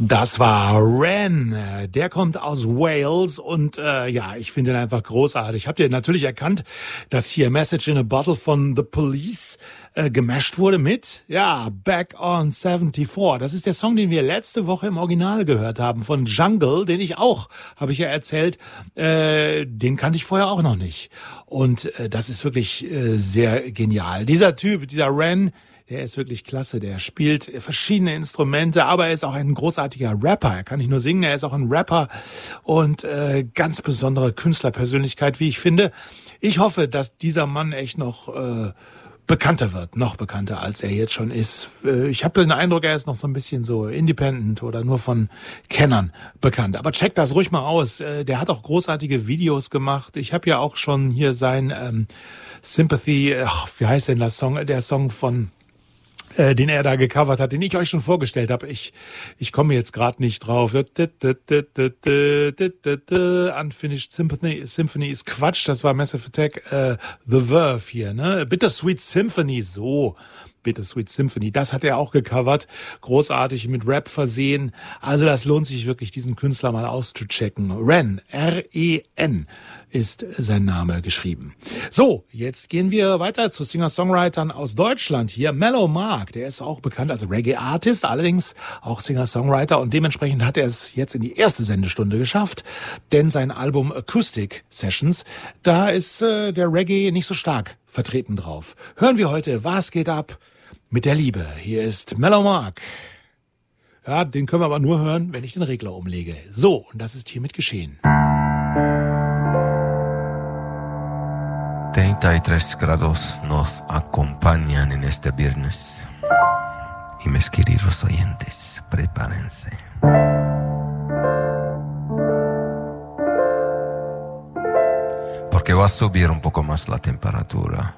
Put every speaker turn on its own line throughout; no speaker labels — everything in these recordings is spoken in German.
Das war Ren, der kommt aus Wales und ich finde ihn einfach großartig. Habt ihr natürlich erkannt, dass hier Message in a Bottle von The Police gemasht wurde mit, Back on 74. Das ist der Song, den wir letzte Woche im Original gehört haben von Jungle, den ich auch, habe ich ja erzählt, den kannte ich vorher auch noch nicht. Und das ist wirklich sehr genial. Dieser Typ, dieser Ren, der ist wirklich klasse, der spielt verschiedene Instrumente, aber er ist auch ein großartiger Rapper. Er kann nicht nur singen, er ist auch ein Rapper und ganz besondere Künstlerpersönlichkeit, wie ich finde. Ich hoffe, dass dieser Mann echt noch bekannter wird, noch bekannter, als er jetzt schon ist. Ich habe den Eindruck, er ist noch so ein bisschen so independent oder nur von Kennern bekannt. Aber checkt das ruhig mal aus. Der hat auch großartige Videos gemacht. Ich habe ja auch schon hier sein Sympathy, wie heißt denn das Song? Der Song von den er da gecovert hat, den ich euch schon vorgestellt habe. Ich komme jetzt gerade nicht drauf. Unfinished Symphony ist Quatsch, das war Massive Attack, The Verve hier, ne? Bittersweet Symphony, so. Bittersweet Symphony, das hat er auch gecovert, großartig mit Rap versehen. Also das lohnt sich wirklich, diesen Künstler mal auszuchecken. Ren, R-E-N ist sein Name geschrieben. So, jetzt gehen wir weiter zu Singer-Songwritern aus Deutschland. Hier Mellow Mark, der ist auch bekannt als Reggae-Artist, allerdings auch Singer-Songwriter und dementsprechend hat er es jetzt in die erste Sendestunde geschafft, denn sein Album Acoustic Sessions, da ist der Reggae nicht so stark vertreten drauf. Hören wir heute, was geht ab mit der Liebe? Hier ist Mellow Mark. Ja, den können wir aber nur hören, wenn ich den Regler umlege. So, und das ist hiermit geschehen.
33 grados nos acompañan en este viernes. Y mis queridos oyentes, prepárense. Porque va a subir un poco más la temperatura.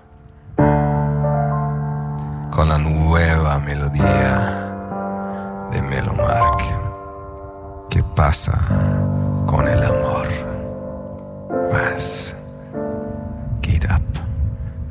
Con la nueva melodía de Mellow Mark. ¿Qué pasa con el amor? Más.